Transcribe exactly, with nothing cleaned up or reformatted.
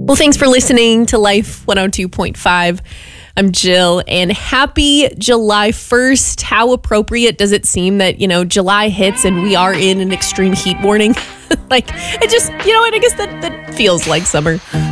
Well, thanks for listening to Life one oh two point five. I'm Jill, and happy July first. How appropriate does it seem that, you know, July hits and we are in an extreme heat warning? Like, it just, you know what, I guess that, that feels like summer.